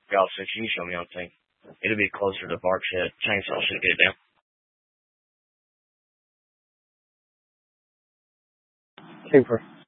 Y'all, since you can show me on thing. It'll be closer to Bark Shed. Chainsaw should get it down. Keeper.